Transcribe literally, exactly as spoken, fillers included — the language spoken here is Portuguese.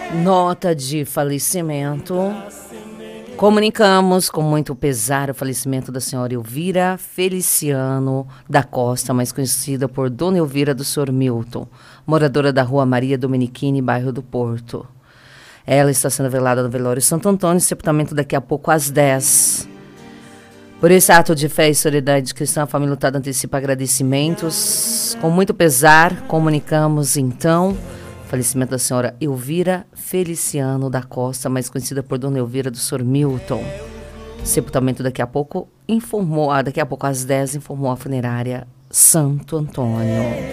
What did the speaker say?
Nota de falecimento. Comunicamos com muito pesar o falecimento da senhora Elvira Feliciano da Costa, mais conhecida por Dona Elvira do senhor Milton, moradora da Rua Maria Dominiquini, bairro do Porto. Ela está sendo velada no velório Santo Antônio, sepultamento daqui a pouco às dez. Por esse ato de fé e solidariedade cristã, a família lutada antecipa agradecimentos. Com muito pesar, comunicamos então o falecimento da senhora Elvira Feliciano da Costa, mais conhecida por Dona Elvira do senhor Milton. Sepultamento daqui a pouco informou, daqui a pouco às dez informou a funerária Santo Antônio.